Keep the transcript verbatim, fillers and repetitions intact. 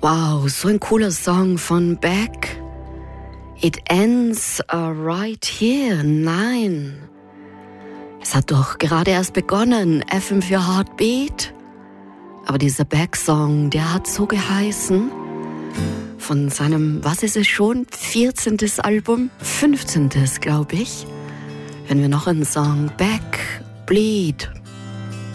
Wow, so ein cooler Song von Beck. It ends uh, right here. Nein. Es hat doch gerade erst begonnen. F M für Heartbeat. Aber dieser Beck-Song, der hat so geheißen. Von seinem, was ist es schon? vierzehntes Album? fünfzehntes, glaube ich. Hören wir noch einen Song. Beck, Bleed.